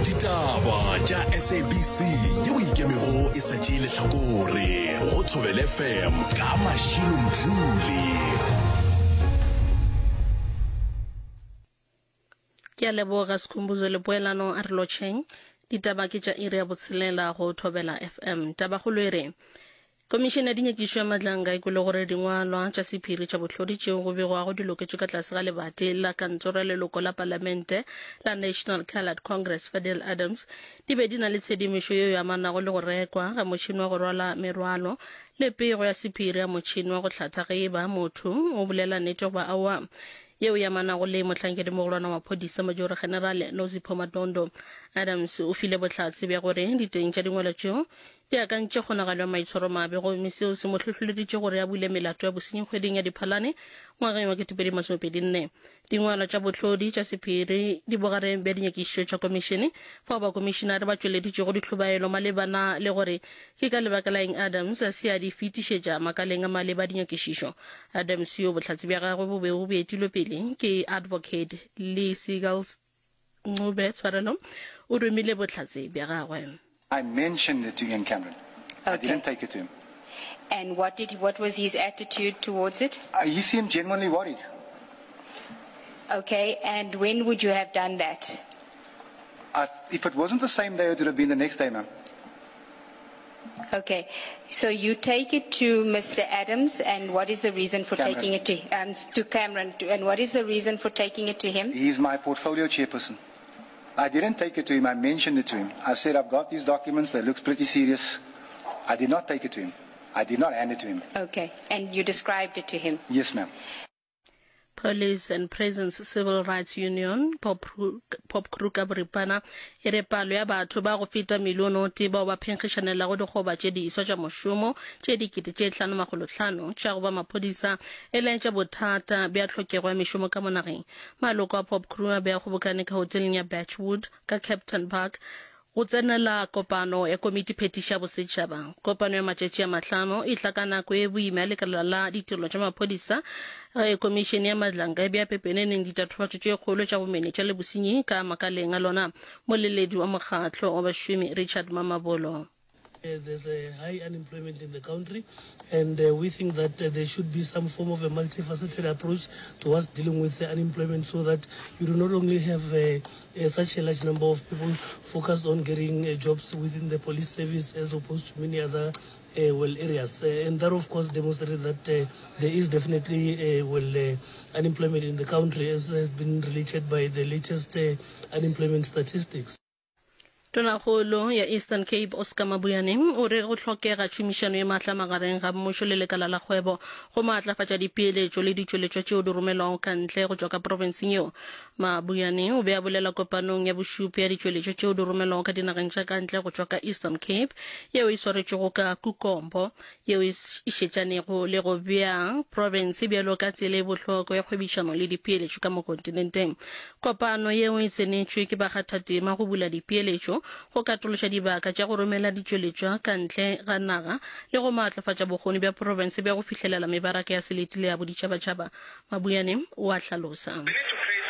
Ditaba tša SABC yeo ikemego e sa tšeile hlakore go Thobela FM ka Mashilo Mdluli. Ke a leboga Sikhumbuzo le poelano a re lotšheng. Ditaba ke tša iri ya botshelela go Thobela FM. Tabagolo e re Komišene ya dinyakišo ya Madlanga e kwele gore dingwalwa tša sephiri tša bohlodi tšeo go begwago di loketšwe ka tlase ga lebate la kantoro ya leloko la palamente la National Coloured Congress Fidel Adams di be di na le tshedimošo yeo ya amanago le go rekwa ga motšhini wa go rwala merwalo le pego ya sephiri ya motšhini wa go hlatha ge e ba motho o bolela nnete goba aowa yeo ya amanago le mohlankedi mogolwana wa maphodisa Major General Nozipho Madondo. Adams o file bohlatse bja gore diteng tša dingwalo tšeo di akantše kgonagalo ya maitshwaro mabe gomme seo se mo hlohloleditše gore a bule melato ya bosenyi kgweding ya Diphalane ngwageng wa 2024. Dingwalo tša bohlodi tša sephiri di bogareng bja dinyakišo tša komišene fao bakomišenare ba tšweleditše go ditlhobaelo malebana le gore ke ka lebaka la eng Adams a se a di fetišetša makaleng a maleba a dinyakišišo. Adams yo bohlatse bja gagwe bo be bo beetilwe pele ke advocate Lee Seagulls Ncube Tshwarelo o romile bohlatse bja gagwe. I mentioned it to Ian Cameron. Okay. I didn't take it to him. And what was his attitude towards it? He seemed genuinely worried. Okay, and when would you have done that? If it wasn't the same day, it would have been the next day, ma'am. Okay, so you take it to Mr. Adams, and what is the reason for Cameron. taking it to Cameron? And what is the reason for taking it to him? He's my portfolio chairperson. I didn't take it to him. I mentioned it to him. I said, I've got these documents. They look pretty serious. I did not take it to him. I did not hand it to him. Okay, and you described it to him? Yes, ma'am. Police and Prisons Civil Rights Union Pop Kruka Boripana e re palo ya batho ba go feta miliono te ba ba phenkgishanela go dikgoba tše di iswa tša mošomo tše dikete tše 5,500 tša go ba maphodisa e lentša bothata bja tlhokego ya mešomo ka monageng. Maloko a Pop Kruka bja kgobokane ka hoteleng ya Batchwood ka Captain Park go tsenela kopano ya komiti phetiša bosetšhaba. Kopano ya matšatši a 5 e tla ka nako e boima lekala la ditirelo tša maphodisa komišene ya Madlanga e bja pepeneneng ditathobatšo tše kgolo tša bomenetša le bosenyi ka makaleng a lona moleledi wa mokgatlo wa bašomi Richard Mamabolo. There's a high unemployment in the country, and we think that there should be some form of a multifaceted approach towards dealing with the unemployment, so that you do not only have such a large number of people focused on getting jobs within the police service as opposed to many other areas. And that, of course, demonstrated that there is definitely unemployment in the country, as has been related by the latest unemployment statistics. Tonakgolo ya Eastern Cape Oscar Mabuyane o re go tlhokega tšhomišano e maatla magareng ga mmušo le lekala la kgwebo go maatlafatša dipeeletšo le ditšweletšo tšeo di romelwago ka ntle go tšwa ka porofenseng eo. Mabuyane o be a bolela kopanong ya bošupi ya ditšweletšo tšeo di romelwago ka dinageng tša ka ntle go tšwa ka Eastern Cape yeo e swaretšwego ka Kukombo yeo e šetšanego le go bea province bjalo ka tsela e bohloko ya kgwebišano le dipeeletšo ka mo kontinenteng. Kopano yeo e tsenetšwe ke bakgathatema go bula dipeeletšo go katološa dibaka tša go romela ditšweletšwa ka ntle ga naga le go maatlafatša bokgoni bja province bja go fihlelela mebaraka ya selete le ya boditšhabatšhaba. Mabuyane o a hlalosa.